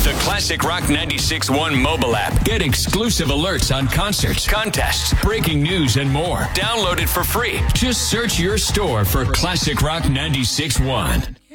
the Classic Rock 96.1 mobile app. Get exclusive alerts on concerts, contests, breaking news, and more. Download it for free. Just search your store for Classic Rock 96.1.